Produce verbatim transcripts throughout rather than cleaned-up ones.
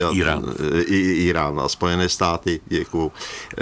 Irán. I, Irán a Spojené státy, děkuju.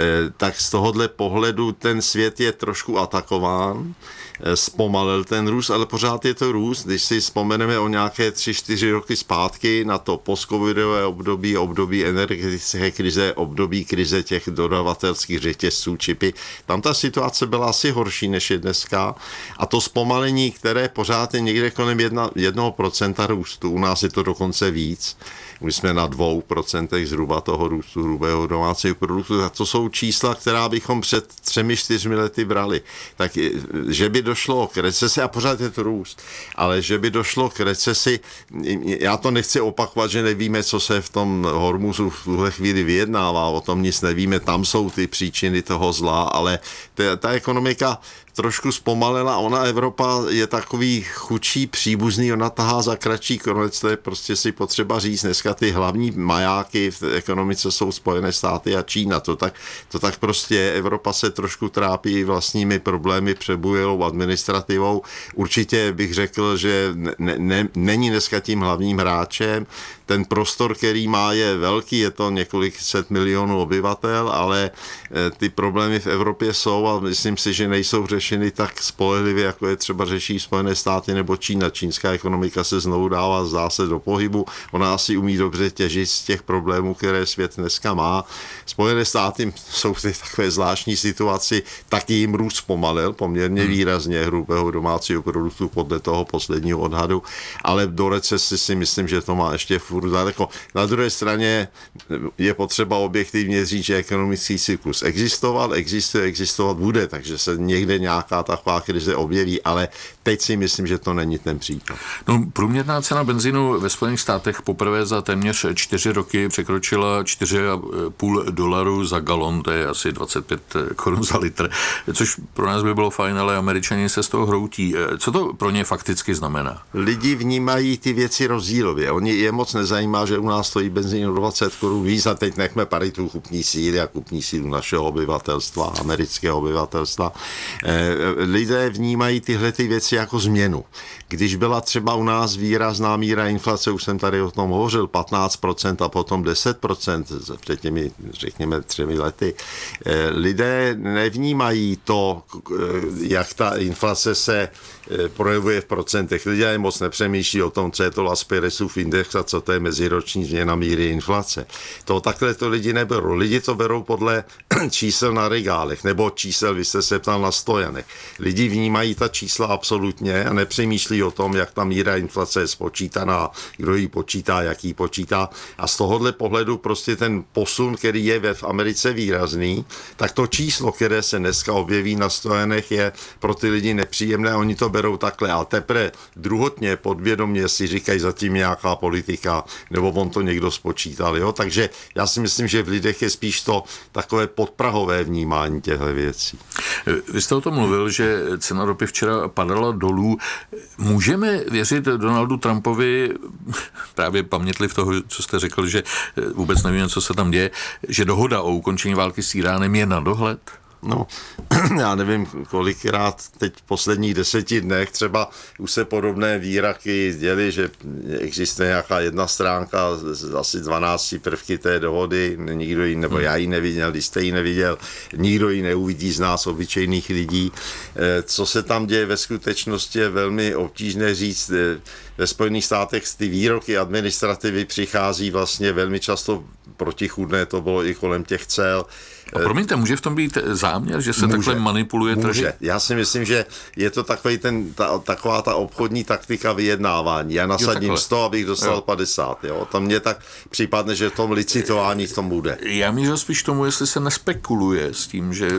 Tak z tohohle pohledu ten svět je trošku atakován, zpomalil ten růst, ale pořád je to růst. Když si vzpomeneme o nějaké tři, čtyři roky zpátky na to postcovidové období, období energetické krize, období krize těch dodavatelských řetězců, čipy, tam ta situace byla asi horší, než je dneska. A to zpomalení, které pořád je někde kolem jedna, jednoho procenta růstu, u nás je to dokonce víc. My jsme na dvou procentech zhruba toho růstu hrubého domácího produktu. A to jsou čísla, která bychom před třemi, čtyřmi lety brali. Tak, že by došlo k recesi, a pořád je to růst, ale že by došlo k recesi, já to nechci opakovat, že nevíme, co se v tom Hormuzu v tuhle chvíli vyjednává, o tom nic nevíme, tam jsou ty příčiny toho zla, ale ta, ta ekonomika trošku zpomalila, ona Evropa je takový chudší příbuzný, ona tahá za kratší konec, to je prostě si potřeba říct, dneska ty hlavní majáky v ekonomice jsou Spojené státy a Čína, to tak, to tak prostě je. Evropa se trošku trápí vlastními problémy, přebujelou administrativou, určitě bych řekl, že ne, ne, není dneska tím hlavním hráčem, ten prostor, který má, je velký, je to několik set milionů obyvatel, ale ty problémy v Evropě jsou a myslím si, že nejsou řešeny tak spolehlivě, jako je třeba řeší Spojené státy nebo Čína. Čínská ekonomika se znovu dává, zdá se, do pohybu. Ona asi umí dobře těžit z těch problémů, které svět dneska má. Spojené státy jsou v takové zvláštní situaci, taky jim růst zpomalil poměrně výrazně hrubého domácího produktu podle toho posledního odhadu, ale do recese si myslím, že to má ještě furt daleko. Na druhé straně je potřeba objektivně říct, že ekonomický cyklus existoval, existuje, existovat bude, takže se někde nějaká taková krize objeví, ale teď si myslím, že to není ten případ. No, průměrná cena benzínu ve Spojených státech poprvé za téměř čtyři roky překročila čtyři a půl dolaru za galon, to je asi dvacet pět korun za litr, což pro nás by bylo fajn, ale Američani se z toho hroutí. Co to pro ně fakticky znamená? Lidi vnímají ty věci rozdílově. Oni je moc nezajímá, že u nás stojí benzín o dvacet korun víc a teď nechme paritu kupní síly a kupní sílu našeho obyvatelstva, amerického obyvatelstva. Lidé vnímají tyhle ty věci jako změnu. Když byla třeba u nás výrazná míra inflace, už jsem tady o tom hovořil, patnáct procent a potom deset procent před těmi, řekněme, třemi lety, lidé nevnímají to, jak ta inflace se projevuje v procentech. Lidé moc nepřemýšlí o tom, co je to Las Peresův index a co to je meziroční změna míry inflace. To takhle to lidi neberou. Lidi to berou podle čísel na regálech nebo čísel, vy jste se ptal, na stojanech. Lidi vnímají ta čísla absolutně a nepřemýšlí o tom, jak ta míra inflace je spočítaná, kdo ji počítá, jak ji počítá. A z tohohle pohledu prostě ten posun, který je ve v Americe výrazný, tak to číslo, které se dneska objeví na stojanech, je pro ty lidi nepříjemné. Oni to berou takhle. A teprve druhotně, podvědomě si říkají zatím nějaká politika, nebo on to někdo spočítal. Jo? Takže já si myslím, že v lidech je spíš to takové podprahové vnímání těchto věcí. Vy jste o tom mluvil, že cena ropy včera padala dolů. Můžeme věřit Donaldu Trumpovi, právě pamětliv toho, co jste řekl, že vůbec nevíme, co se tam děje, že dohoda o ukončení války s Iránem je na dohled? No, já nevím, kolikrát teď v posledních deseti dnech třeba už se podobné výraky děly, že existuje nějaká jedna stránka z asi dvanácti prvky té dohody, nikdo ji, nebo já ji neviděl, když jste ji neviděl, nikdo ji neuvidí z nás, obyčejných lidí. Co se tam děje ve skutečnosti, je velmi obtížné říct. Ve Spojených státech ty výroky administrativy přichází vlastně velmi často protichůdné, to bylo i kolem těch cel. A promiňte, může v tom být záměr, že se může, takhle manipuluje trhy? Já si myslím, že je to takový ten, ta, taková ta obchodní taktika vyjednávání. Já nasadím sto, abych dostal jo. padesát. Jo? To mně tak připadne, že v tom licitování v tom bude. Já mířil spíš tomu, jestli se nespekuluje s tím, že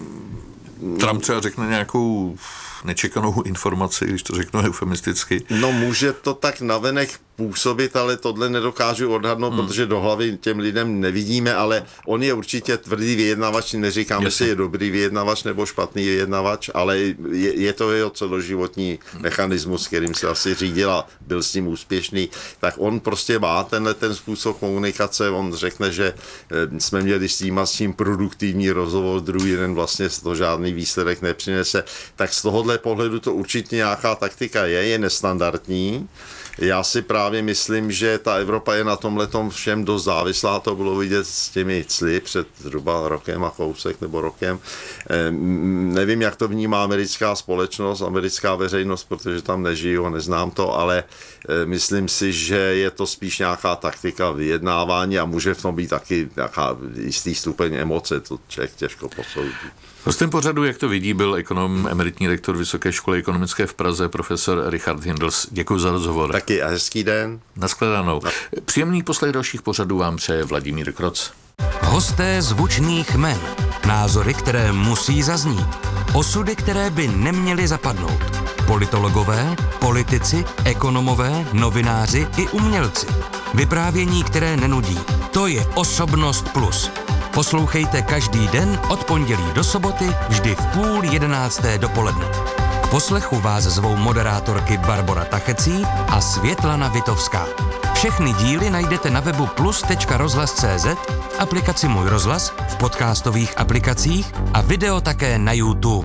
Trump třeba řekne nějakou nečekanou informaci, když to řeknu eufemisticky. No může to tak navenek působit, ale tohle nedokážu odhadnout, hmm. protože do hlavy těm lidem nevidíme, ale on je určitě tvrdý vyjednavač, neříkáme, jestli je dobrý vyjednavač nebo špatný vyjednavač, ale je, je to jeho celoživotní mechanismus, kterým se asi řídil a byl s ním úspěšný, tak on prostě má tenhle ten způsob komunikace, on řekne, že jsme měli s tím a s tím produktivní rozhovor, druhý den vlastně to žádný výsledek nepřinese, tak z tohohle pohledu to určitě nějaká taktika je, je nestandardní. Já si právě myslím, že ta Evropa je na tomhletom všem dost závislá, to bylo vidět s těmi cly před zhruba rokem a kousek nebo rokem. Ehm, nevím, jak to vnímá americká společnost, americká veřejnost, protože tam nežiju a neznám to, ale e, myslím si, že je to spíš nějaká taktika vyjednávání a může v tom být taky nějaká jistý stupeň emoce, to člověk těžko posoudí. Hostem pořadu, jak to vidí, byl ekonom, emeritní rektor Vysoké školy ekonomické v Praze, profesor Richard Hindls. Děkuji za rozhovor. Taky a hezký den. Nashledanou. Příjemný poslech dalších pořadů vám přeje Vladimír Kroc. Hosté zvučných men. Názory, které musí zaznít. Osudy, které by neměly zapadnout. Politologové, politici, ekonomové, novináři i umělci. Vyprávění, které nenudí. To je Osobnost plus. Poslouchejte každý den od pondělí do soboty vždy v půl jedenácté dopoledne. K poslechu vás zvou moderátorky Barbora Tachecí a Světlana Vitovská. Všechny díly najdete na webu plus tečka rozhlas tečka cé zet, v aplikaci Můj rozhlas, v podcastových aplikacích a video také na YouTube.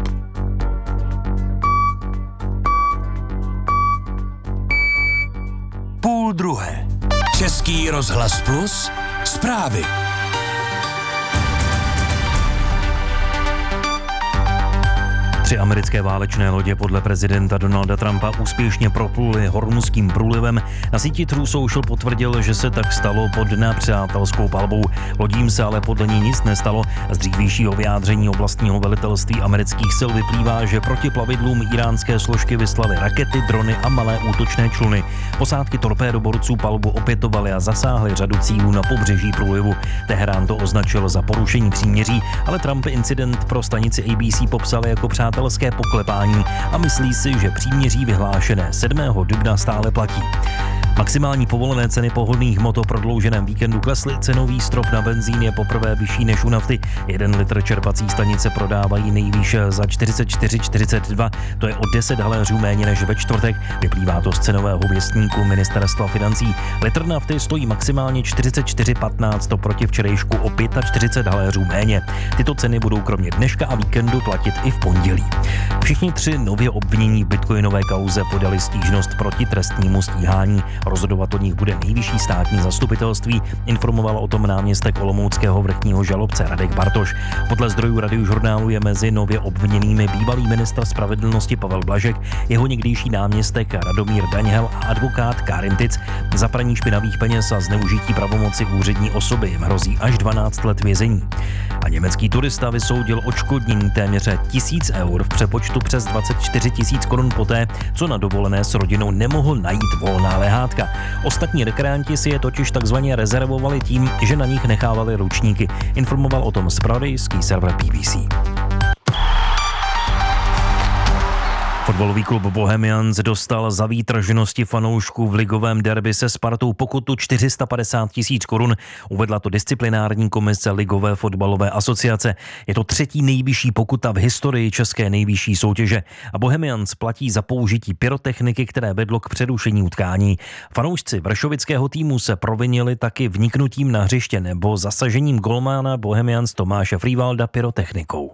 Půl druhé. Český rozhlas plus. Zprávy. Tři americké válečné lodě podle prezidenta Donalda Trumpa úspěšně propluly Hormuzským průlivem. Na síti True Social potvrdil, že se tak stalo pod nepřátelskou palbou. Lodím se ale podle ní nic nestalo. Z dřívějšího vyjádření oblastního velitelství amerických sil vyplývá, že proti plavidlům iránské složky vyslaly rakety, drony a malé útočné čluny. Posádky torpédoborců palbu opětovaly a zasáhly řadu cílů na pobřeží průlivu. Teherán to označil za porušení příměří, ale Trump incident pro stanici A B C popsal jako přátelské poklepání a myslí si, že příměří vyhlášené sedmého dubna stále platí. Maximální povolené ceny pohonných hmot o prodlouženém víkendu klesly, cenový strop na benzín je poprvé vyšší než u nafty. Jeden litr čerpací stanice prodávají nejvýš za čtyřicet čtyři čtyřicet dva, to je o deset haléřů méně než ve čtvrtek, vyplývá to z cenového věstníku ministerstva financí. Litr nafty stojí maximálně čtyřicet čtyři patnáct, to proti včerejšku o čtyřicet pět haléřů méně. Tyto ceny budou kromě dneška a víkendu platit i v pondělí. Všichni tři nově obvinění v bitcoinové kauze podali stížnost proti trestnímu stíhání. Rozhodovat o nich bude nejvyšší státní zastupitelství, informoval o tom náměstek olomouckého vrchního žalobce Radek Bartoš. Podle zdrojů Radiožurnálu je mezi nově obviněnými bývalý ministr spravedlnosti Pavel Blažek, jeho někdejší náměstek Radomír Daňhel a advokát Karim Tic. Za praní špinavých peněz a zneužití pravomoci úřední osoby jim hrozí až dvanáct let vězení. A německý turista vysoudil odškodnění téměř tisíc eur v přepočtu přes dvacet čtyři tisíc korun poté, co na dovolené s rodinou nemohl najít volná lehátka. Ostatní rekreanti si je totiž takzvaně rezervovali tím, že na nich nechávali ručníky. Informoval o tom zpravodajský server B B C. Fotbalový klub Bohemians dostal za výtržnosti fanoušků v ligovém derby se Spartou pokutu čtyři sta padesát tisíc korun. Uvedla to disciplinární komise Ligové fotbalové asociace. Je to třetí nejvyšší pokuta v historii české nejvyšší soutěže. A Bohemians platí za použití pyrotechniky, které vedlo k přerušení utkání. Fanoušci vršovického týmu se provinili taky vniknutím na hřiště nebo zasažením golmana Bohemians Tomáše Frývalda pyrotechnikou.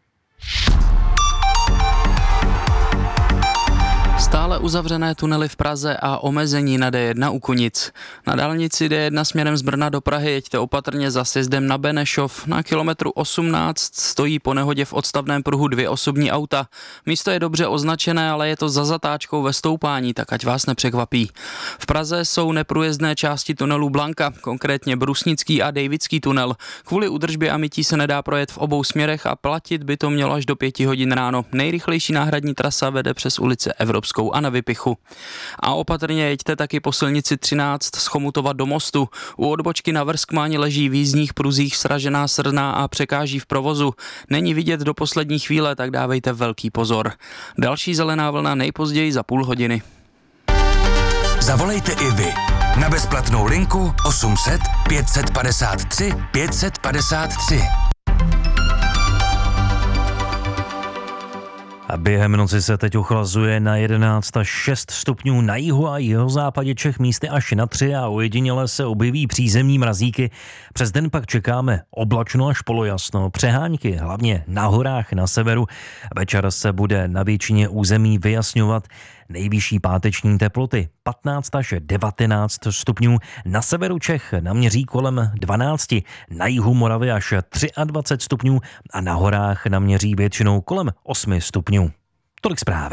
Stále uzavřené tunely v Praze a omezení na D jedna u Kunic. Na dálnici D jedna směrem z Brna do Prahy jeďte opatrně za sjezdem na Benešov. Na kilometru osmnáct stojí po nehodě v odstavném pruhu dvě osobní auta. Místo je dobře označené, ale je to za zatáčkou ve stoupání, tak ať vás nepřekvapí. V Praze jsou neprůjezdné části tunelu Blanka, konkrétně Brusnický a Davidský tunel. Kvůli údržbě a mytí se nedá projet v obou směrech a platit by to mělo až do pěti hodin ráno. Nejrychlejší náhradní trasa vede přes ulici Evropskou a na Vypichu. A opatrně jeďte taky po silnici třináct z Chomutova do Mostu. U odbočky na Vrskmáni leží v jízdních pruzích sražená srna a překáží v provozu. Není vidět do poslední chvíle, tak dávejte velký pozor. Další zelená vlna nejpozději za půl hodiny. Zavolejte i vy na bezplatnou linku osm set pět set padesát tři pět set padesát tři. A během noci se teď ochlazuje na jedenáct až šest stupňů na jihu a jihozápadě Čech, místy až na tři a ojediněle se objeví přízemní mrazíky. Přes den pak čekáme oblačno až polojasno, přehánky, hlavně na horách na severu. Večer se bude na většině území vyjasňovat. Nejvyšší páteční teploty patnáct až devatenáct stupňů, na severu Čech naměří kolem dvanáct, na jihu Moravy až dvacet tři stupňů a na horách naměří většinou kolem osm stupňů. Tolik zprávy.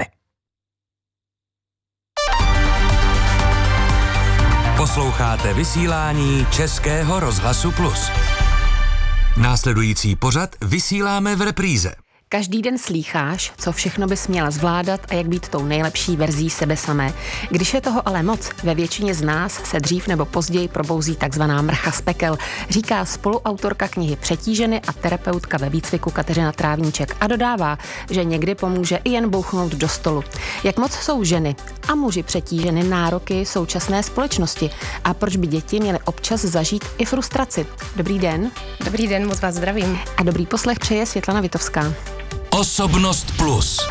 Posloucháte vysílání Českého rozhlasu Plus. Následující pořad vysíláme v repríze. Každý den slýcháš, co všechno bys měla zvládat a jak být tou nejlepší verzí sebe samé. Když je toho ale moc, ve většině z nás se dřív nebo později probouzí takzvaná mrcha z pekel, říká spoluautorka knihy Přetíženy a terapeutka ve výcviku Kateřina Trávníček a dodává, že někdy pomůže i jen bouchnout do stolu. Jak moc jsou ženy a muži přetíženy nároky současné společnosti a proč by děti měly občas zažít i frustraci? Dobrý den. Dobrý den, moc vás zdravím. A dobrý poslech přeje Světlana Vitovská. Osobnost Plus.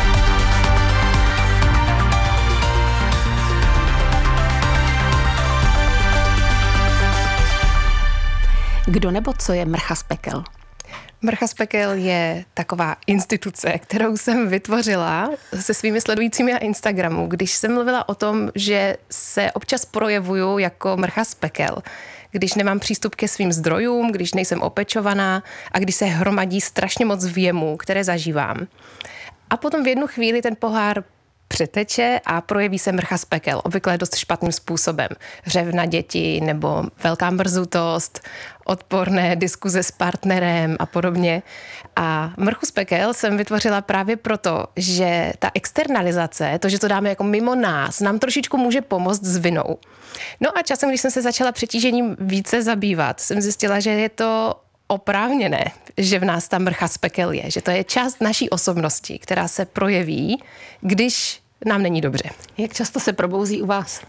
Kdo nebo co je mrcha z pekel? Mrcha z pekel je taková instituce, kterou jsem vytvořila se svými sledujícími na Instagramu, když jsem mluvila o tom, že se občas projevuju jako mrcha z pekel. Když nemám přístup ke svým zdrojům, když nejsem opečovaná a když se hromadí strašně moc věmů, které zažívám. A potom v jednu chvíli ten pohár přeteče a projeví se mrcha z pekel, obvykle dost špatným způsobem. Řev na děti nebo velká mrzutost, odporné diskuze s partnerem a podobně. A mrchu z pekel jsem vytvořila právě proto, že ta externalizace, to, že to dáme jako mimo nás, nám trošičku může pomoct s vinou. No a časem, když jsem se začala přetížením více zabývat, jsem zjistila, že je to oprávněné, že v nás ta mrcha z pekel je, že to je část naší osobnosti, která se projeví, když nám není dobře. Jak často se probouzí u vás?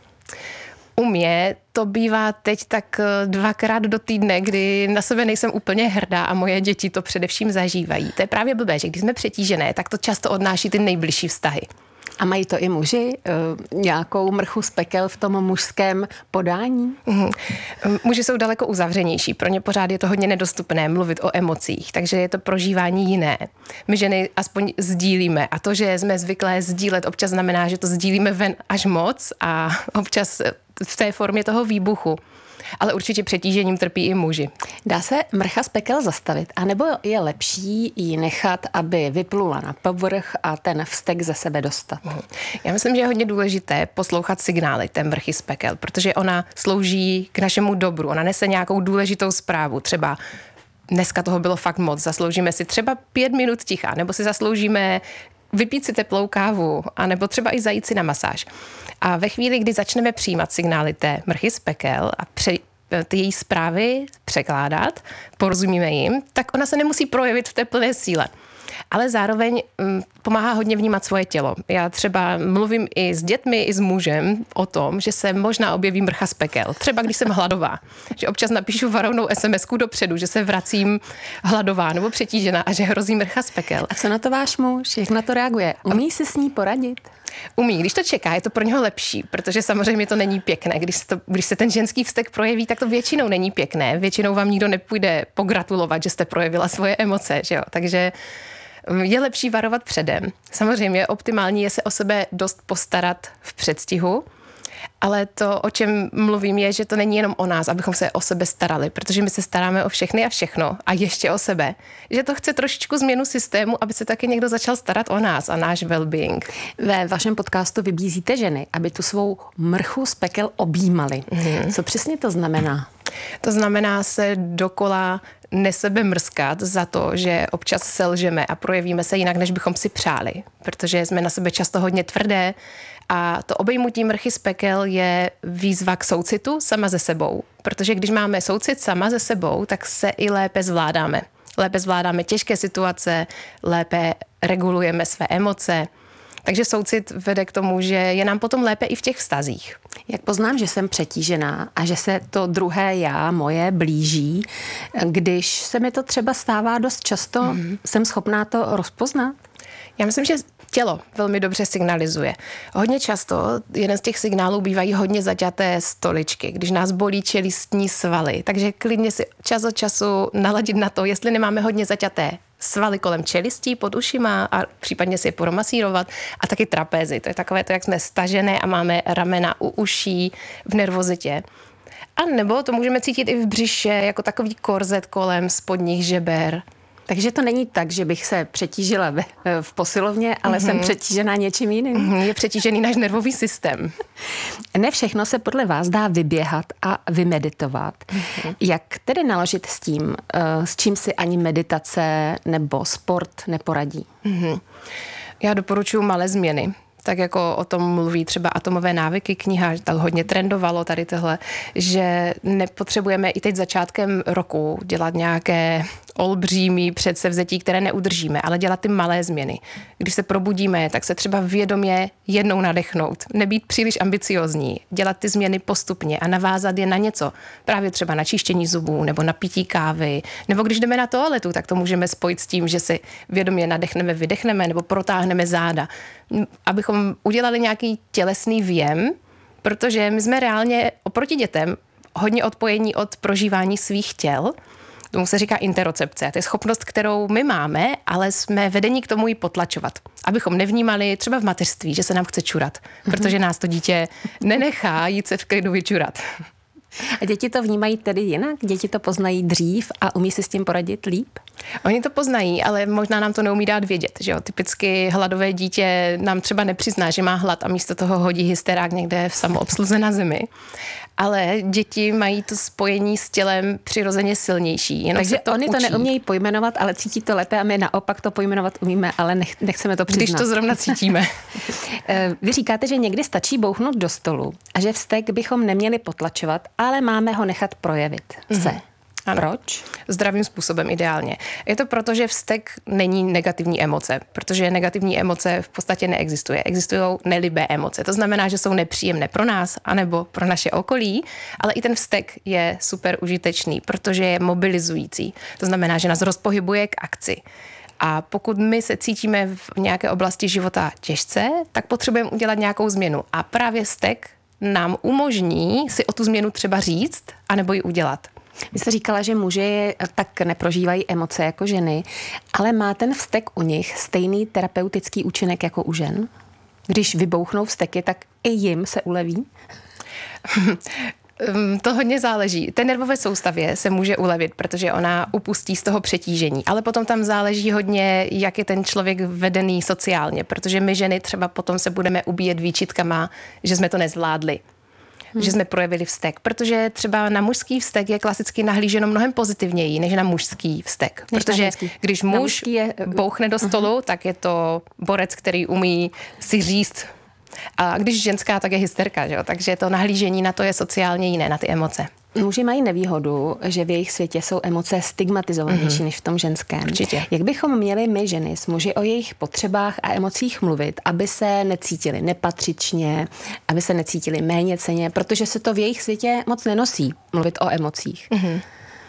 U mě to bývá teď tak dvakrát do týdne, kdy na sebe nejsem úplně hrdá a moje děti to především zažívají. To je právě blbé, že když jsme přetížené, tak to často odnáší ty nejbližší vztahy. A mají to i muži? Nějakou mrchu z pekel v tom mužském podání? Mm. Muži jsou daleko uzavřenější. Pro ně pořád je to hodně nedostupné mluvit o emocích, takže je to prožívání jiné. My ženy aspoň sdílíme a to, že jsme zvyklé sdílet, občas znamená, že to sdílíme ven až moc a občas v té formě toho výbuchu. Ale určitě přetížením trpí i muži. Dá se mrcha z pekel zastavit? A nebo je lepší ji nechat, aby vyplula na povrch a ten vztek ze sebe dostat? Já myslím, že je hodně důležité poslouchat signály té mrchy z pekel, protože ona slouží k našemu dobru. Ona nese nějakou důležitou zprávu. Třeba dneska toho bylo fakt moc. Zasloužíme si třeba pět minut ticha, nebo si zasloužíme vypít si teplou kávu, anebo třeba i zajít si na masáž. A ve chvíli, kdy začneme přijímat signály té mrchy z pekel a pře- ty její zprávy překládat, porozumíme jim, tak ona se nemusí projevit v té plné síle. Ale zároveň hm, pomáhá hodně vnímat svoje tělo. Já třeba mluvím i s dětmi, i s mužem o tom, že se možná objeví mrcha z pekel. Třeba když jsem hladová. Že občas napíšu varovnou es em esku dopředu, že se vracím hladová nebo přetížená a že hrozí mrcha z pekel. A co na to váš muž? Jak na to reaguje? Umí si s ní poradit? Umí, když to čeká, je to pro něho lepší, protože samozřejmě to není pěkné. Když se, to, když se ten ženský vztek projeví, tak to většinou není pěkné. Většinou vám nikdo nepůjde pogratulovat, že jste projevila svoje emoce, že jo? Takže je lepší varovat předem. Samozřejmě optimální je se o sebe dost postarat v předstihu, ale to, o čem mluvím, je, že to není jenom o nás, abychom se o sebe starali, protože my se staráme o všechny a všechno a ještě o sebe. Že to chce trošičku změnu systému, aby se taky někdo začal starat o nás a náš well-being. Ve vašem podcastu vybízíte ženy, aby tu svou mrchu z pekel objímali. Hmm. Co přesně to znamená? To znamená se dokola nesebe mrskat za to, že občas selžeme a projevíme se jinak, než bychom si přáli, protože jsme na sebe často hodně tvrdé a to obejmutí mrchy z pekel je výzva k soucitu sama ze sebou, protože když máme soucit sama ze sebou, tak se i lépe zvládáme. Lépe zvládáme těžké situace, lépe regulujeme své emoce. Takže soucit vede k tomu, že je nám potom lépe i v těch vztazích. Jak poznám, že jsem přetížená a že se to druhé já, moje, blíží, když se mi to třeba stává dost často, mm. jsem schopná to rozpoznat? Já myslím, že tělo velmi dobře signalizuje. Hodně často jeden z těch signálů bývají hodně zaťaté stoličky, když nás bolí čelistní svaly. Takže klidně si čas od času naladit na to, jestli nemáme hodně zaťaté svaly kolem čelistí, pod ušima a případně si je promasírovat. A taky trapézy. To je takové to, jak jsme stažené a máme ramena u uší v nervozitě. A nebo to můžeme cítit i v břiše, jako takový korzet kolem spodních žeber. Takže to není tak, že bych se přetížila v, v posilovně, ale mm-hmm. jsem přetížená něčím jiným. Mm-hmm. Je přetížený náš nervový systém. Ne všechno se podle vás dá vyběhat a vymeditovat. Mm-hmm. Jak tedy naložit s tím, s čím si ani meditace nebo sport neporadí? Mm-hmm. Já doporučuji malé změny. Tak jako o tom mluví třeba Atomové návyky, kniha, tak hodně trendovalo tady tohle, že nepotřebujeme i teď začátkem roku dělat nějaké olbřímý předsevzetí, které neudržíme, ale dělat ty malé změny. Když se probudíme, tak se třeba vědomě jednou nadechnout, nebýt příliš ambiciozní, dělat ty změny postupně a navázat je na něco. Právě třeba na čištění zubů nebo na pití kávy, nebo když jdeme na toaletu, tak to můžeme spojit s tím, že si vědomě nadechneme, vydechneme nebo protáhneme záda, abychom udělali nějaký tělesný věm, protože my jsme reálně oproti dětem hodně odpojení od prožívání svých těl. Tomu se říká interocepce. To je schopnost, kterou my máme, ale jsme vedení k tomu ji potlačovat. Abychom nevnímali třeba v mateřství, že se nám chce čurat, protože nás to dítě nenechá jít se v klidu vyčurat. A děti to vnímají tedy jinak? Děti to poznají dřív a umí si s tím poradit líp? Oni to poznají, ale možná nám to neumí dát vědět. Že jo? Typicky hladové dítě nám třeba nepřizná, že má hlad a místo toho hodí hysterák někde v samoobsluze na zemi. Ale děti mají to spojení s tělem přirozeně silnější. Jenom Takže to oni učí. to neumějí pojmenovat, ale cítí to lépe a my naopak to pojmenovat umíme, ale nech, nechceme to přiznat. Když to zrovna cítíme. Vy říkáte, že někdy stačí bouchnout do stolu a že vztek bychom neměli potlačovat, ale máme ho nechat projevit se. Mm-hmm. Ano. Proč? Zdravým způsobem ideálně. Je to proto, že vztek není negativní emoce, protože negativní emoce v podstatě neexistuje. Existují nelibé emoce. To znamená, že jsou nepříjemné pro nás anebo pro naše okolí, ale i ten vztek je super užitečný, protože je mobilizující. To znamená, že nás rozpohybuje k akci. A pokud my se cítíme v nějaké oblasti života těžce, tak potřebujeme udělat nějakou změnu. A právě vztek nám umožní si o tu změnu třeba říct, anebo ji udělat. Vy jste říkala, že muži tak neprožívají emoce jako ženy, ale má ten vztek u nich stejný terapeutický účinek jako u žen? Když vybouchnou vzteky, tak i jim se uleví? To hodně záleží. Té nervové soustavě se může ulevit, protože ona upustí z toho přetížení. Ale potom tam záleží hodně, jak je ten člověk vedený sociálně, protože my ženy třeba potom se budeme ubíjet výčitkama, že jsme to nezvládli. Hmm. Že jsme projevili vztek, protože třeba na mužský vztek je klasicky nahlíženo mnohem pozitivněji než na mužský vztek. Než protože když muž je... bouchne do stolu, uh-huh. tak je to borec, který umí si říct. A když ženská, tak je hysterka, že jo? Takže to nahlížení na to je sociálně jiné, na ty emoce. Muži mají nevýhodu, že v jejich světě jsou emoce stigmatizovanější mm-hmm. než v tom ženském. Určitě. Jak bychom měli my ženy s muži o jejich potřebách a emocích mluvit, aby se necítili nepatřičně, aby se necítili méněcenně, protože se to v jejich světě moc nenosí mluvit o emocích. Mm-hmm.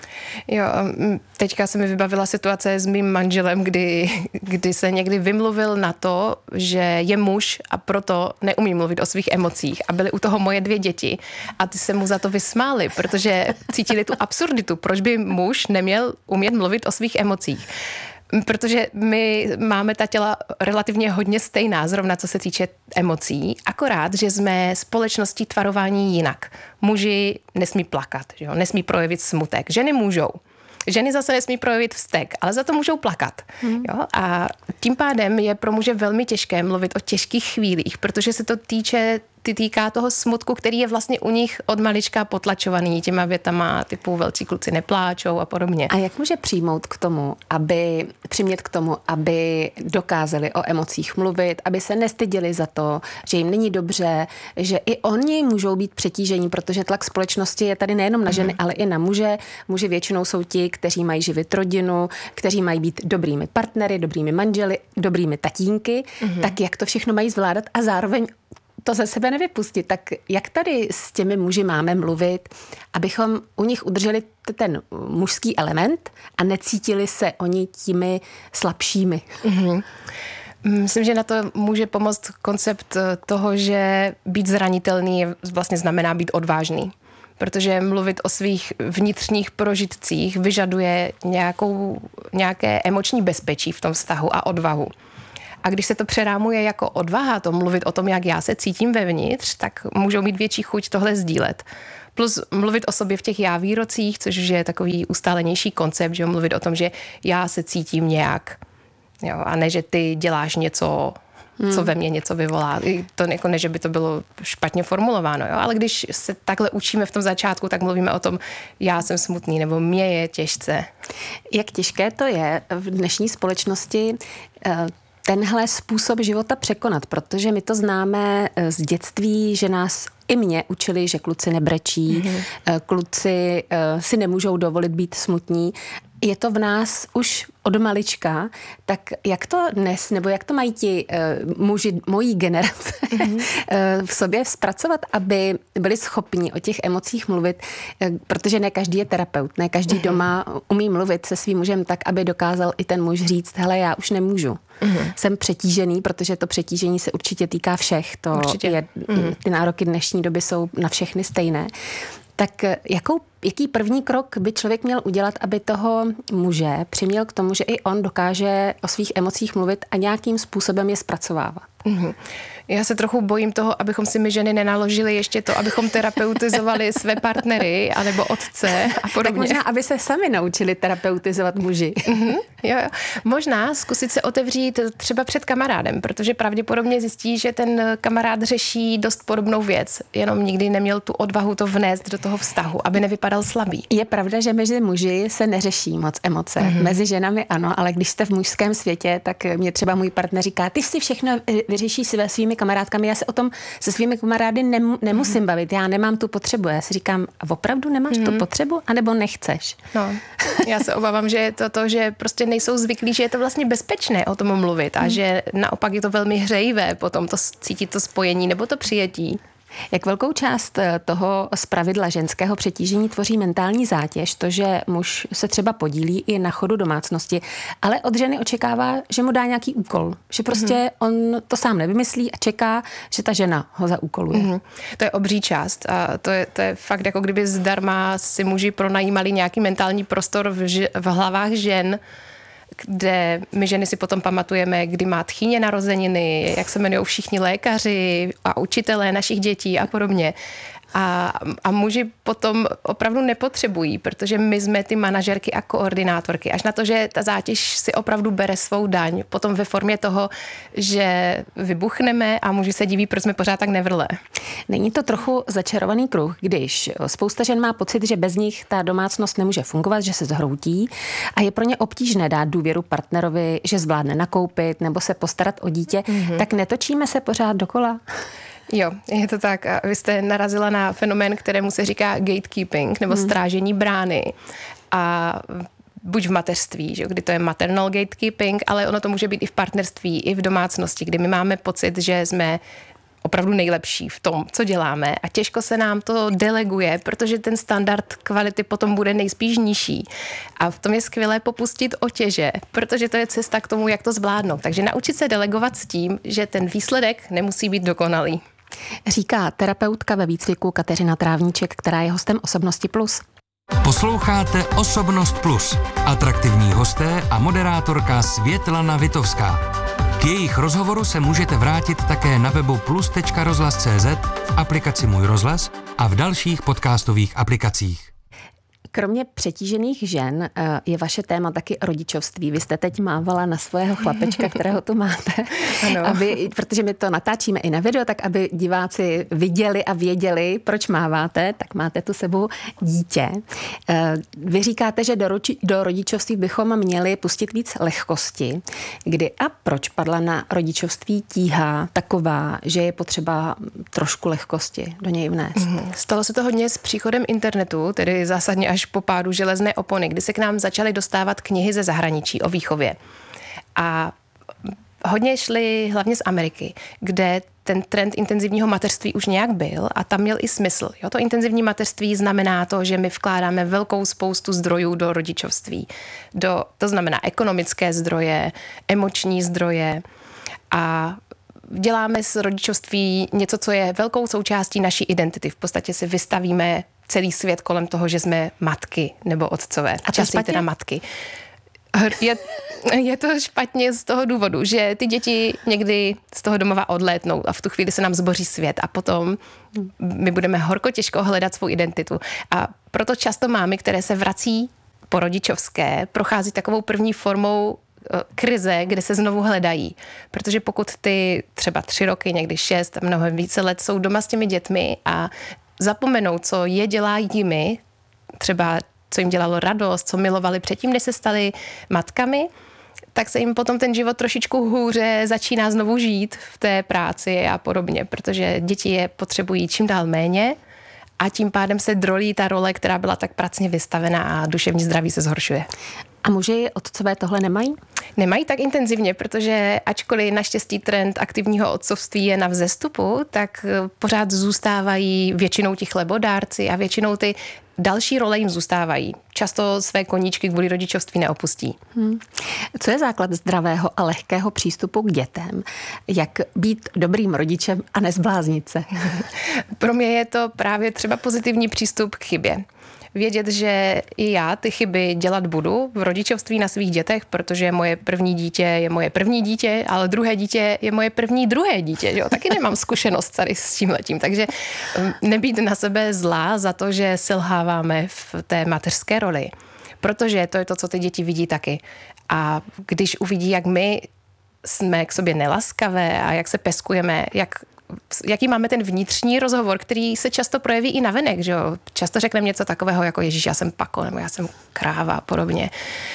Jo, teďka se mi vybavila situace s mým manželem, kdy, kdy se někdy vymluvil na to, že je muž a proto neumí mluvit o svých emocích. A byly u toho moje dvě děti a ty se mu za to vysmály, protože cítili tu absurditu. Proč by muž neměl umět mluvit o svých emocích? Protože my máme ta těla relativně hodně stejná, zrovna co se týče emocí, akorát, že jsme společností tvarování jinak. Muži nesmí plakat, že jo? Nesmí projevit smutek, ženy můžou. Ženy zase nesmí projevit vztek, ale za to můžou plakat. Mm. Jo? A tím pádem je pro muže velmi těžké mluvit o těžkých chvílích, protože se to týče ty týká toho smutku, který je vlastně u nich od malička potlačovaný těma větama typu velcí kluci nepláčou a podobně. A jak může přijmout k tomu, aby, přimět k tomu, aby dokázali o emocích mluvit, aby se nestyděli za to, že jim není dobře, že i oni můžou být přetížení, protože tlak společnosti je tady nejenom na ženy, mm. ale i na muže. Muži většinou jsou ti, kteří mají živit rodinu, kteří mají být dobrými partnery, dobrými manželi, dobrými tatínky. Mm. Tak jak to všechno mají zvládat a zároveň to ze sebe nevypustit. Tak jak tady s těmi muži máme mluvit, abychom u nich udrželi ten mužský element a necítili se oni těmi slabšími? Mm-hmm. Myslím, že na to může pomoct koncept toho, že být zranitelný vlastně znamená být odvážný. Protože mluvit o svých vnitřních prožitcích vyžaduje nějakou, nějaké emoční bezpečí v tom vztahu a odvahu. A když se to přerámuje jako odvaha, to mluvit o tom, jak já se cítím vevnitř, tak můžou mít větší chuť tohle sdílet. Plus mluvit o sobě v těch já výrocích, což je takový ustálenější koncept, že mluvit o tom, že já se cítím nějak, jo, a ne, že ty děláš něco, hmm. co ve mně něco vyvolá. To jako ne, že by to bylo špatně formulováno, jo, ale když se takhle učíme v tom začátku, tak mluvíme o tom, já jsem smutný, nebo mě je těžce. Jak těžké to je v dnešní společnosti tenhle způsob života překonat, protože my to známe z dětství, že nás i mě učili, že kluci nebrečí, mm-hmm. kluci si nemůžou dovolit být smutní. Je to v nás už od malička, tak jak to dnes, nebo jak to mají ti uh, muži mojí generace mm-hmm. uh, v sobě zpracovat, aby byli schopni o těch emocích mluvit, uh, protože ne každý je terapeut, ne každý mm-hmm. doma umí mluvit se svým mužem tak, aby dokázal i ten muž říct, hele, já už nemůžu. Mm-hmm. Jsem přetížený, protože to přetížení se určitě týká všech. To určitě. Je, mm-hmm. Ty nároky dnešní doby jsou na všechny stejné. Tak jakou, jaký první krok by člověk měl udělat, aby toho muže přiměl k tomu, že i on dokáže o svých emocích mluvit a nějakým způsobem je zpracovávat? Mm-hmm. Já se trochu bojím toho, abychom si my ženy nenaložili ještě to, abychom terapeutizovali své partnery anebo otce a podobně. Tak možná, aby se sami naučili terapeutizovat muži. Mm-hmm. Jo, jo. Možná zkusit se otevřít třeba před kamarádem, protože pravděpodobně zjistí, že ten kamarád řeší dost podobnou věc, jenom nikdy neměl tu odvahu to vnést do toho vztahu, aby nevypadal slabý. Je pravda, že mezi muži se neřeší moc emoce. Mm-hmm. Mezi ženami ano, ale když jste v mužském světě, tak mě třeba můj partner říká, ty si všechno vyřešíš se svými kamarádkami, já se o tom se svými kamarády nem, nemusím mm-hmm. bavit, já nemám tu potřebu. Já si říkám, opravdu nemáš mm-hmm. tu potřebu, anebo nechceš? No, já se obávám, že je to to, že prostě nejsou zvyklí, že je to vlastně bezpečné o tom mluvit a mm. že naopak je to velmi hřejivé potom to cítit to spojení nebo to přijetí. Jak velkou část toho zpravidla ženského přetížení tvoří mentální zátěž, to, že muž se třeba podílí i na chodu domácnosti, ale od ženy očekává, že mu dá nějaký úkol, že prostě mm-hmm. on to sám nevymyslí a čeká, že ta žena ho zaúkoluje. Mm-hmm. To je obří část a to je, to je fakt, jako kdyby zdarma si muži pronajímali nějaký mentální prostor v, ž- v hlavách žen, kde my ženy si potom pamatujeme, kdy má tchýně narozeniny, jak se jmenují všichni lékaři a učitelé našich dětí a podobně. A, a muži potom opravdu nepotřebují, protože my jsme ty manažerky a koordinátorky. Až na to, že ta zátěž si opravdu bere svou daň. Potom ve formě toho, že vybuchneme a muži se diví, proč jsme pořád tak nevrlé. Není to trochu začarovaný kruh, když spousta žen má pocit, že bez nich ta domácnost nemůže fungovat, že se zhroutí a je pro ně obtížné dát důvěru partnerovi, že zvládne nakoupit nebo se postarat o dítě, mm-hmm. tak netočíme se pořád dokola? Jo, je to tak. A vy jste narazila na fenomén, kterému se říká gatekeeping, nebo hmm. strážení brány. A buď v mateřství, že, kdy to je maternal gatekeeping, ale ono to může být i v partnerství, i v domácnosti, kdy my máme pocit, že jsme opravdu nejlepší v tom, co děláme a těžko se nám to deleguje, protože ten standard kvality potom bude nejspíš nižší. A v tom je skvělé popustit otěže, protože to je cesta k tomu, jak to zvládnout. Takže naučit se delegovat s tím, že ten výsledek nemusí být dokonalý. Říká terapeutka ve výcviku Kateřina Trávníček, která je hostem Osobnosti plus. Posloucháte Osobnost plus. Atraktivní hosté a moderátorka Světlana Vitovská. K jejich rozhovoru se můžete vrátit také na webu plus tečka rozhlas tečka cé zet, v aplikaci Můj rozhlas a v dalších podcastových aplikacích. Kromě přetížených žen je vaše téma taky rodičovství. Vy jste teď mávala na svého chlapečka, kterého tu máte. Ano. Aby, protože my to natáčíme i na video, tak aby diváci viděli a věděli, proč máváte, tak máte tu sebou dítě. Vy říkáte, že do, roči, do rodičovství bychom měli pustit víc lehkosti. Kdy a proč padla na rodičovství tíha taková, že je potřeba trošku lehkosti do něj vnést? Mm-hmm. Stalo se to hodně s příchodem internetu, tedy zásadně až po pádu železné opony, kdy se k nám začaly dostávat knihy ze zahraničí o výchově. A hodně šly hlavně z Ameriky, kde ten trend intenzivního mateřství už nějak byl a tam měl i smysl. Jo, to intenzivní mateřství znamená to, že my vkládáme velkou spoustu zdrojů do rodičovství. Do, to znamená ekonomické zdroje, emoční zdroje. A děláme z rodičovství něco, co je velkou součástí naší identity. V podstatě si vystavíme celý svět kolem toho, že jsme matky nebo otcové. A častěji teda matky. Je, je to špatně z toho důvodu, že ty děti někdy z toho domova odlétnou a v tu chvíli se nám zboří svět a potom my budeme horko těžko hledat svou identitu. A proto často mámy, které se vrací po rodičovské, prochází takovou první formou krize, kde se znovu hledají. Protože pokud ty třeba tři roky, někdy šest, mnohem více let jsou doma s těmi dětmi a zapomenou, co je dělá jimi, třeba co jim dělalo radost, co milovali předtím, než se stali matkami, tak se jim potom ten život trošičku hůře začíná znovu žít v té práci a podobně, protože děti je potřebují čím dál méně a tím pádem se drolí ta role, která byla tak pracně vystavená a duševní zdraví se zhoršuje. A muži otcové tohle nemají? Nemají tak intenzivně, protože ačkoliv naštěstí trend aktivního otcovství je na vzestupu, tak pořád zůstávají většinou ti chlebodárci a většinou ty další role jim zůstávají. Často své koníčky kvůli rodičovství neopustí. Hmm. Co je základ zdravého a lehkého přístupu k dětem? Jak být dobrým rodičem a nezbláznit se? Pro mě je to právě třeba pozitivní přístup k chybě. Vědět, že i já ty chyby dělat budu v rodičovství na svých dětech, protože moje první dítě je moje první dítě, ale druhé dítě je moje první druhé dítě. Jo? Taky nemám zkušenost tady s tímhletím, takže nebýt na sebe zlá za to, že selháváme v té mateřské roli. Protože to je to, co ty děti vidí taky. A když uvidí, jak my jsme k sobě nelaskavé a jak se peskujeme, jak jaký máme ten vnitřní rozhovor, který se často projeví i navenek, že jo? Často řekneme něco takového jako Ježíš, já jsem pako, nebo já jsem kráva a podobně.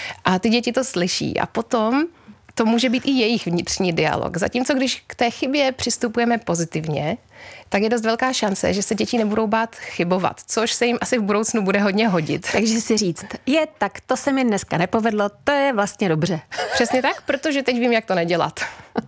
A ty děti to slyší a potom to může být i jejich vnitřní dialog. Zatímco když k té chybě přistupujeme pozitivně, tak je dost velká šance, že se děti nebudou bát chybovat, což se jim asi v budoucnu bude hodně hodit. Takže si říct, je, tak to se mi dneska nepovedlo, to je vlastně dobře. Přesně tak, protože teď vím, jak to nedělat.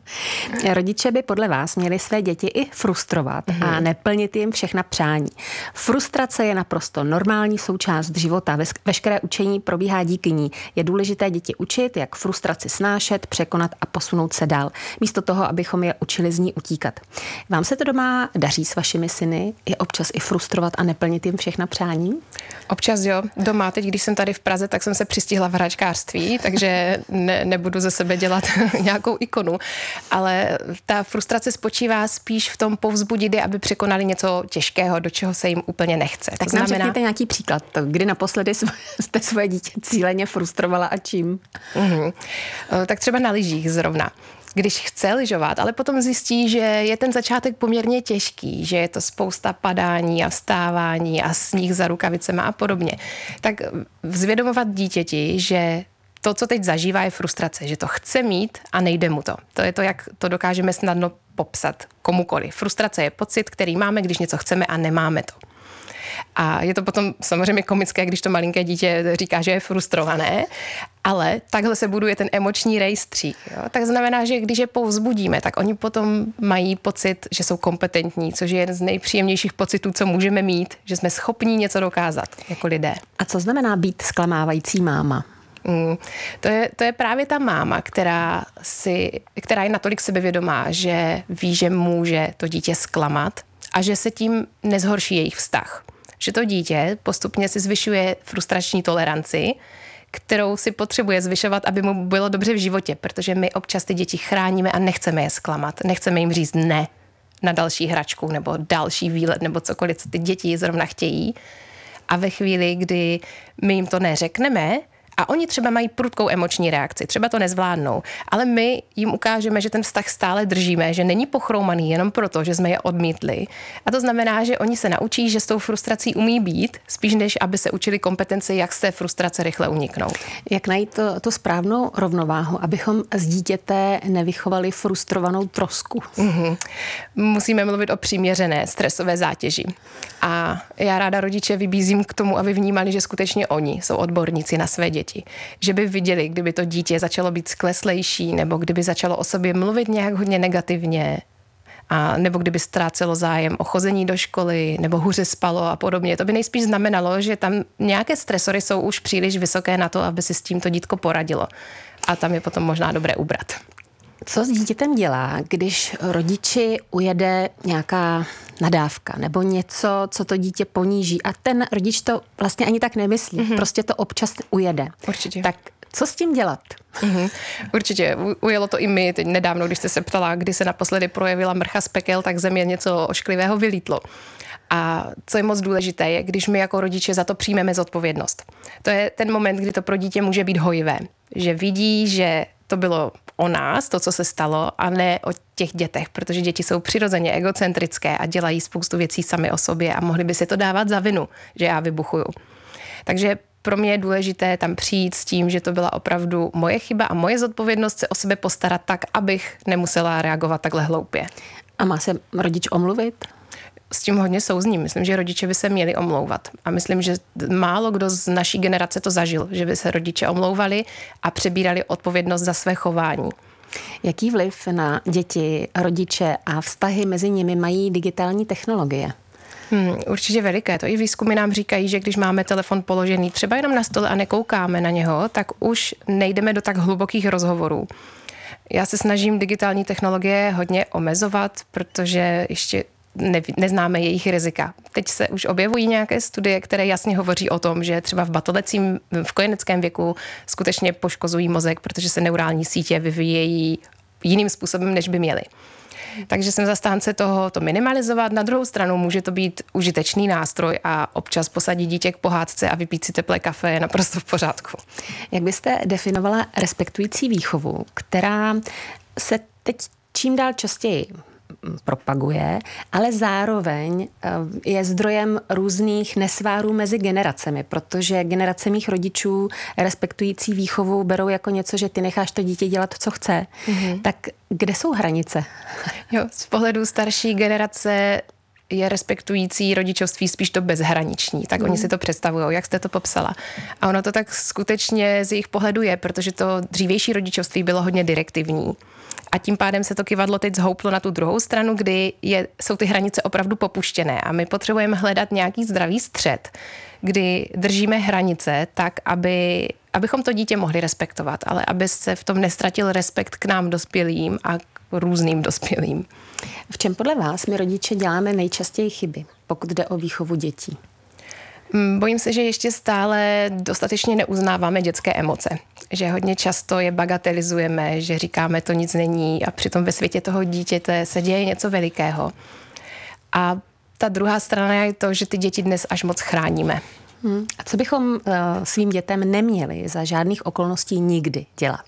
Rodiče by podle vás měli své děti i frustrovat mm. a neplnit jim všechna přání. Frustrace je naprosto normální součást života. Veškeré učení probíhá díky ní. Je důležité děti učit, jak frustraci snášet, překonat a posunout se dál. Místo toho, abychom je učili z ní utíkat. Vám se to doma daří s vašimi syny? Je občas i frustrovat a neplnit jim všechna přání? Občas jo. Doma, teď když jsem tady v Praze, tak jsem se přistihla v hračkářství, takže ne, nebudu ze sebe dělat nějakou ikonu. Ale ta frustrace spočívá spíš v tom povzbudit je, aby překonali něco těžkého, do čeho se jim úplně nechce. Tak to nám znamená... řekněte nějaký příklad. Kdy naposledy jste svoje dítě cíleně frustrovala a čím? Mm-hmm. Tak třeba na lyžích zrovna. Když chce lyžovat, ale potom zjistí, že je ten začátek poměrně těžký, že je to spousta padání a vstávání a sníh za rukavicema a podobně, tak zvědomovat dítěti, že to, co teď zažívá, je frustrace, že to chce mít a nejde mu to. To je to, jak to dokážeme snadno popsat komukoli. Frustrace je pocit, který máme, když něco chceme a nemáme to. A je to potom samozřejmě komické, když to malinké dítě říká, že je frustrované, ale takhle se buduje ten emoční rejstřík. Jo? Tak znamená, že když je povzbudíme, tak oni potom mají pocit, že jsou kompetentní, což je jeden z nejpříjemnějších pocitů, co můžeme mít, že jsme schopní něco dokázat jako lidé. A co znamená být zklamávající máma? Mm, to, je, to je právě ta máma, která, si, která je natolik sebevědomá, že ví, že může to dítě zklamat a že se tím nezhorší jejich vztah. Že to dítě postupně si zvyšuje frustrační toleranci, kterou si potřebuje zvyšovat, aby mu bylo dobře v životě, protože my občas ty děti chráníme a nechceme je zklamat. Nechceme jim říct ne na další hračku nebo další výlet nebo cokoliv, co ty děti zrovna chtějí. A ve chvíli, kdy my jim to neřekneme, a oni třeba mají prudkou emoční reakci, třeba to nezvládnou, ale my jim ukážeme, že ten vztah stále držíme, že není pochroumaný jenom proto, že jsme je odmítli. A to znamená, že oni se naučí, že s tou frustrací umí být, spíš než aby se učili kompetenci, jak z té frustrace rychle uniknout. Jak najít to, tu správnou rovnováhu, abychom z dítěte nevychovali frustrovanou trosku? Mm-hmm. Musíme mluvit o přiměřené stresové zátěži. A já ráda rodiče vybízím k tomu, aby vnímali, že skutečně oni jsou odborníci na své děti. Že by viděli, kdyby to dítě začalo být skleslejší, nebo kdyby začalo o sobě mluvit nějak hodně negativně, a nebo kdyby ztrácelo zájem o chození do školy, nebo hůře spalo a podobně. To by nejspíš znamenalo, že tam nějaké stresory jsou už příliš vysoké na to, aby si s tímto dítko poradilo. A tam je potom možná dobré ubrat. Co s dítětem dělá, když rodiči ujede nějaká nadávka nebo něco, co to dítě poníží a ten rodič to vlastně ani tak nemyslí, mm-hmm. prostě to občas ujede. Určitě. Tak co s tím dělat? Mm-hmm. Určitě. Ujelo to i my teď nedávno, když jste se ptala, kdy se naposledy projevila mrcha z pekel, tak ze mě něco ošklivého vylítlo. A co je moc důležité, je, když my jako rodiče za to přijmeme zodpovědnost. To je ten moment, kdy to pro dítě může být hojivé. Že vidí, že to bylo o nás, to, co se stalo, a ne o těch dětech, protože děti jsou přirozeně egocentrické a dělají spoustu věcí sami o sobě a mohli by si to dávat za vinu, že já vybuchuju. Takže pro mě je důležité tam přijít s tím, že to byla opravdu moje chyba a moje zodpovědnost se o sebe postarat tak, abych nemusela reagovat takhle hloupě. A má se rodič omluvit? S tím hodně souzním. Myslím, že rodiče by se měli omlouvat. A myslím, že málo kdo z naší generace to zažil, že by se rodiče omlouvali a přebírali odpovědnost za své chování. Jaký vliv na děti, rodiče a vztahy mezi nimi mají digitální technologie? Hmm, určitě veliké. To i výzkumy nám říkají, že když máme telefon položený třeba jenom na stole a nekoukáme na něho, tak už nejdeme do tak hlubokých rozhovorů. Já se snažím digitální technologie hodně omezovat, protože ještě ne, neznáme jejich rizika. Teď se už objevují nějaké studie, které jasně hovoří o tom, že třeba v batolecím, v kojeneckém věku skutečně poškozují mozek, protože se neurální sítě vyvíjejí jiným způsobem, než by měly. Takže jsem zastánce toho to minimalizovat. Na druhou stranu může to být užitečný nástroj a občas posadit dítě k pohádce a vypít si teplé kafe je naprosto v pořádku. Jak byste definovala respektující výchovu, která se teď čím dál častěji propaguje, ale zároveň je zdrojem různých nesvárů mezi generacemi, protože generace mých rodičů respektující výchovu berou jako něco, že ty necháš to dítě dělat, co chce. Mm-hmm. Tak kde jsou hranice? Jo, z pohledu starší generace je respektující rodičovství spíš to bezhraniční. Tak mm. oni si to představují, jak jste to popsala. A ono to tak skutečně z jejich pohledu je, protože to dřívější rodičovství bylo hodně direktivní. A tím pádem se to kyvadlo teď zhouplo na tu druhou stranu, kdy je, jsou ty hranice opravdu popuštěné a my potřebujeme hledat nějaký zdravý střed, kdy držíme hranice tak, aby, abychom to dítě mohli respektovat, ale aby se v tom nestratil respekt k nám dospělým a k různým dospělým. V čem podle vás my rodiče děláme nejčastěji chyby, pokud jde o výchovu dětí? Bojím se, že ještě stále dostatečně neuznáváme dětské emoce. Že hodně často je bagatelizujeme, že říkáme, to nic není a přitom ve světě toho dítěte se děje něco velikého. A ta druhá strana je to, že ty děti dnes až moc chráníme. Hmm. A co bychom uh, svým dětem neměli za žádných okolností nikdy dělat?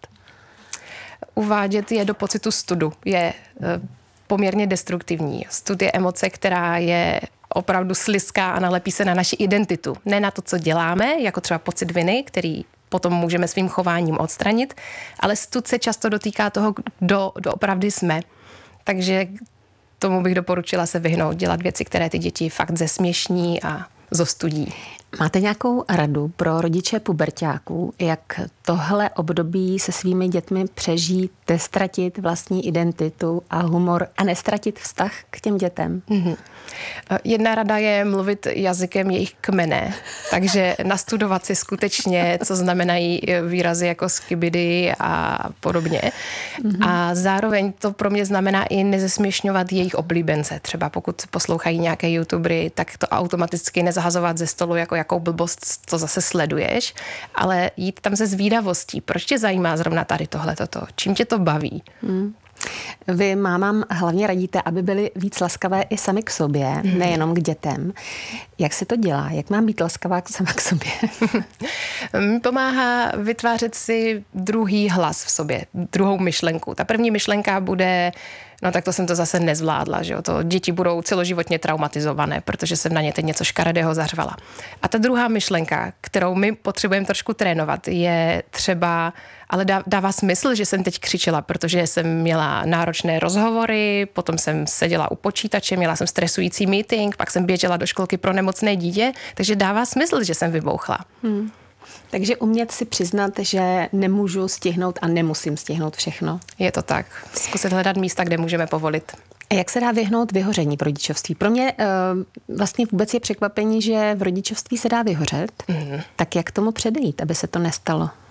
Uvádět je do pocitu studu je uh, poměrně destruktivní. Stud je emoce, která je opravdu slizká a nalepí se na naši identitu. Ne na to, co děláme, jako třeba pocit viny, který potom můžeme svým chováním odstranit, ale stud se často dotýká toho, kdo, kdo opravdu jsme. Takže tomu bych doporučila se vyhnout, dělat věci, které ty děti fakt zesměšní a zostudí. Máte nějakou radu pro rodiče puberťáků, jak tohle období se svými dětmi přežít, nestratit vlastní identitu a humor a nestratit vztah k těm dětem? Mm-hmm. Jedna rada je mluvit jazykem jejich kmene, takže nastudovat si skutečně, co znamenají výrazy jako skibidi a podobně. Mm-hmm. A zároveň to pro mě znamená i nezesměšňovat jejich oblíbence. Třeba pokud poslouchají nějaké youtubery, tak to automaticky nezahazovat ze stolu jako jakou blbost to zase sleduješ, ale jít tam se zvídavostí. Proč tě zajímá zrovna tady tohleto? Čím tě to baví? Hmm. Vy mámám hlavně radíte, aby byly víc laskavé i sami k sobě, hmm. nejenom k dětem. Jak se to dělá? Jak mám být laskavá sama k sobě? Mi pomáhá vytvářet si druhý hlas v sobě, druhou myšlenku. Ta první myšlenka bude, no tak to jsem to zase nezvládla, že jo? To děti budou celoživotně traumatizované, protože jsem na ně teď něco škaredého zařvala. A ta druhá myšlenka, kterou my potřebujeme trošku trénovat, je třeba, ale dává smysl, že jsem teď křičela, protože jsem měla náročné rozhovory, potom jsem seděla u počítače, měla jsem stresující meeting, pak jsem běžela do školky pro nemocné dítě, takže dává smysl, že jsem vybouchla. Hmm. Takže umět si přiznat, že nemůžu stihnout a nemusím stihnout všechno. Je to tak. Zkusit hledat místa, kde můžeme povolit. A jak se dá vyhnout vyhoření v rodičovství? Pro mě uh, vlastně vůbec je překvapení, že v rodičovství se dá vyhořet. Mm. Tak jak tomu předejít, aby se to nestalo?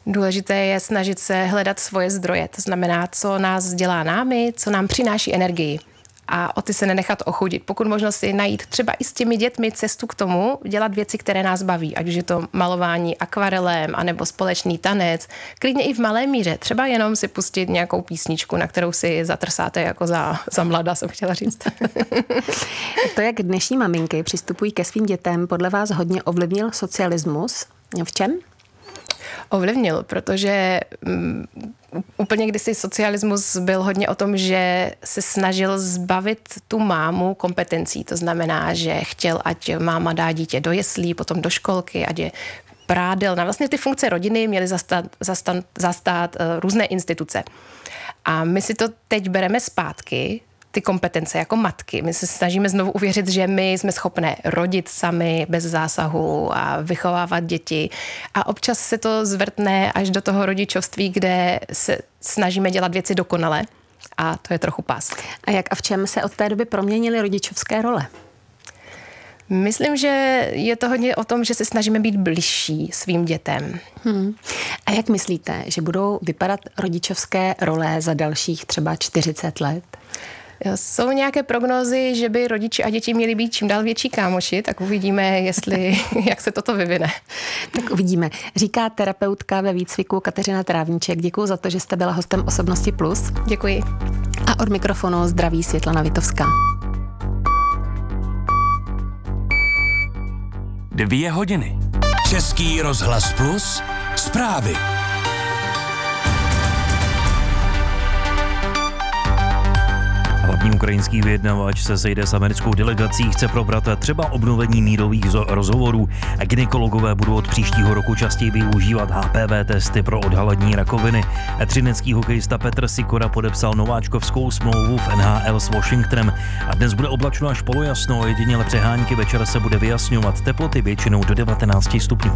Důležité je snažit se hledat svoje zdroje, to znamená, co nás dělá námi, co nám přináší energii. A o ty se nenechat ochudit. Pokud možno si najít třeba i s těmi dětmi cestu k tomu, dělat věci, které nás baví. Ať už je to malování akvarelem, anebo společný tanec. Klidně i v malé míře. Třeba jenom si pustit nějakou písničku, na kterou si zatrsáte jako za, za mladá, jsem chtěla říct. To, jak dnešní maminky přistupují ke svým dětem, podle vás hodně ovlivnil socialismus. V čem? Ovlivnil, protože um, úplně kdysi socialismus byl hodně o tom, že se snažil zbavit tu mámu kompetencí. To znamená, že chtěl, ať máma dá dítě do jeslí, potom do školky, ať je prádelna. Vlastně ty funkce rodiny měly zastat, zastat, zastát uh, různé instituce. A my si to teď bereme zpátky, ty kompetence jako matky. My se snažíme znovu uvěřit, že my jsme schopné rodit sami bez zásahu a vychovávat děti. A občas se to zvrtne až do toho rodičovství, kde se snažíme dělat věci dokonale. A to je trochu past. A jak a v čem se od té doby proměnily rodičovské role? Myslím, že je to hodně o tom, že se snažíme být bližší svým dětem. Hmm. A jak myslíte, že budou vypadat rodičovské role za dalších třeba čtyřicet let? Jsou nějaké prognózy, že by rodiči a děti měli být čím dál větší kámoši, tak uvidíme, jestli, jak se toto vyvine. Tak uvidíme. Říká terapeutka ve výcviku Kateřina Trávníček. Děkuji za to, že jste byla hostem Osobnosti Plus. Děkuji. A od mikrofonu zdraví Světlana Vitovská. Dvě hodiny. Český rozhlas Plus. Zprávy. Hlavní ukrajinský vyjednavač se sejde s americkou delegací, chce probrat třeba obnovení mírových rozhovorů. Gynekologové budou od příštího roku častěji využívat H P V testy pro odhalení rakoviny. Třinecký hokejista Petr Sikora podepsal nováčkovskou smlouvu v N H L s Washingtonem. A dnes bude oblačno až polojasno, jedině přehánky, večer se bude vyjasňovat, teploty většinou do devatenáct stupňů.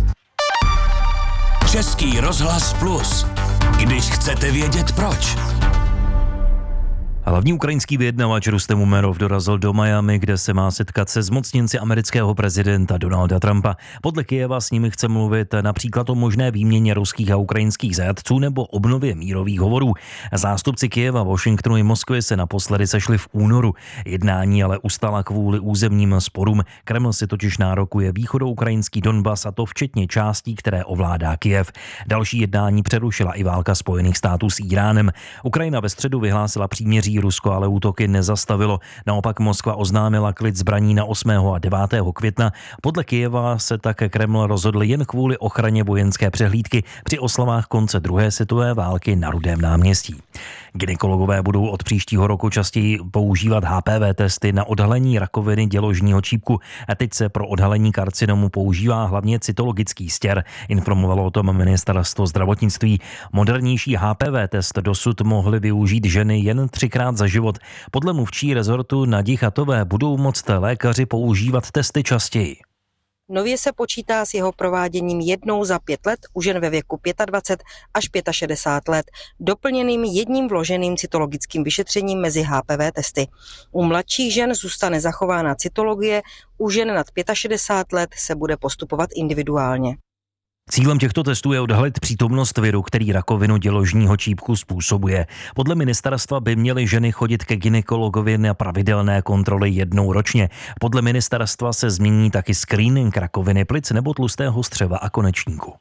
Český rozhlas Plus. Když chcete vědět proč. Hlavní ukrajinský vyjednavač Rustem Umerov dorazil do Miami, kde se má setkat se zmocněnci amerického prezidenta Donalda Trumpa. Podle Kyjeva s nimi chce mluvit například o možné výměně ruských a ukrajinských zajatců nebo obnově mírových hovorů. Zástupci Kyjeva, Washingtonu i Moskvy se naposledy sešli v únoru. Jednání ale ustala kvůli územním sporům. Kreml si totiž nárokuje východoukrajinský Donbas, a to včetně částí, které ovládá Kyjev. Další jednání přerušila i válka Spojených států s Íránem. Ukrajina ve středu vyhlásila příměří, Rusko ale útoky nezastavilo. Naopak Moskva oznámila klid zbraní na osmého a devátého května. Podle Kyjeva se tak Kreml rozhodl jen kvůli ochraně vojenské přehlídky při oslavách konce druhé světové války na Rudém náměstí. Gynekologové budou od příštího roku častěji používat H P V testy na odhalení rakoviny děložního čípku. A teď se pro odhalení karcinomu používá hlavně cytologický stěr, informovalo o tom ministerstvo zdravotnictví. Modernější H P V test dosud mohly využít ženy jen třikrát za život. Podle mluvčí rezortu Nadi Chatové budou moct lékaři používat testy častěji. Nově se počítá s jeho prováděním jednou za pět let u žen ve věku dvacet pět až šedesát pět let, doplněným jedním vloženým cytologickým vyšetřením mezi H P V testy. U mladších žen zůstane zachována cytologie, u žen nad šedesát pět let se bude postupovat individuálně. Cílem těchto testů je odhalit přítomnost viru, který rakovinu děložního čípku způsobuje. Podle ministerstva by měly ženy chodit ke gynekologovi na pravidelné kontroly jednou ročně. Podle ministerstva se změní taky screening rakoviny plic nebo tlustého střeva a konečníku.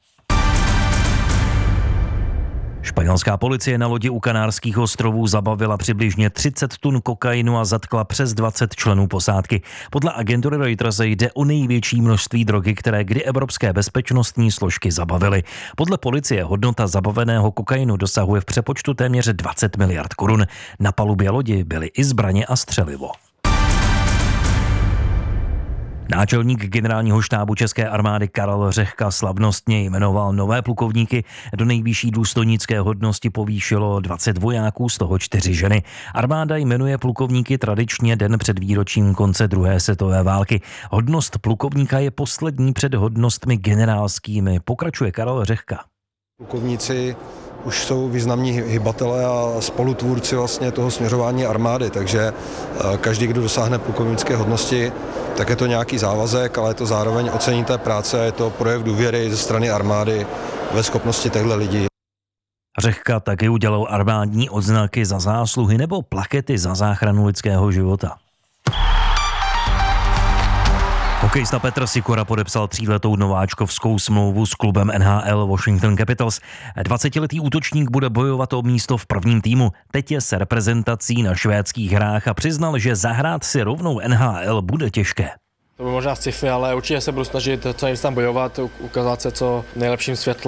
Španělská policie na lodi u Kanárských ostrovů zabavila přibližně třicet tun kokainu a zatkla přes dvacet členů posádky. Podle agentury Reuters jde o největší množství drogy, které kdy evropské bezpečnostní složky zabavily. Podle policie hodnota zabaveného kokainu dosahuje v přepočtu téměř dvacet miliard korun. Na palubě lodi byly i zbraně a střelivo. Náčelník generálního štábu České armády Karel Řehka slavnostně jmenoval nové plukovníky. Do nejvyšší důstojnické hodnosti povýšilo dvacet vojáků, z toho čtyři ženy. Armáda jmenuje plukovníky tradičně den před výročím konce druhé světové války. Hodnost plukovníka je poslední před hodnostmi generálskými, pokračuje Karel Řehka. Plukovníci už jsou významní hybatelé a spolutvůrci vlastně toho směřování armády, takže každý, kdo dosáhne plukovnické hodnosti, tak je to nějaký závazek, ale je to zároveň ocení té práce, je to projev důvěry ze strany armády ve schopnosti těchto lidí. Řehka taky udělal armádní odznaky za zásluhy nebo plakety za záchranu lidského života. Hokejista Petr Sikora podepsal tříletou nováčkovskou smlouvu s klubem N H L Washington Capitals. dvacetiletý útočník bude bojovat o místo v prvním týmu. Teď je s reprezentací na švédských hrách a přiznal, že zahrát si rovnou N H L bude těžké. To by možná sci-fi, ale určitě se budu snažit co nejvíc tam bojovat, ukázat se co v nejlepším světle.